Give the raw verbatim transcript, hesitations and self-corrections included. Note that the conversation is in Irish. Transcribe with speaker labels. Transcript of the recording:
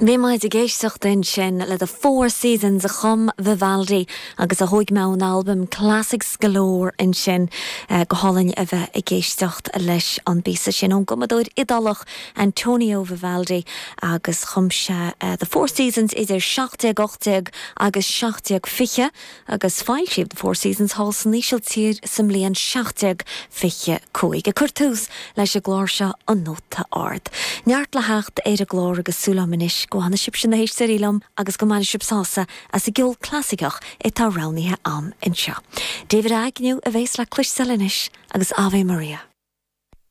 Speaker 1: Bhí maid a géisteach den sin le the Four Seasons a chum Vivaldi agus a thuig me an album Classics Galore in sin uh, go hálainn a bheith a géisteacht leis an bísa sin ón gomadúir idalach Antonio Vivaldi agus chumse uh, the Four Seasons idir seachtaigh ochtaigh agus seachtaigh fiche agus fáil siad the Four Seasons hall san níisiil tír sim líon seachtaigh fiche cúig a curtús leis a glár se an nóta ard. Neart le hecht éir a glár agus súla manis go hanna sib sin na héis sarílam agus go mána sib sása as a giol clásicach é tá ránithe am in seo. David Agnew a bhés le cluis salinis agus Ave Maria.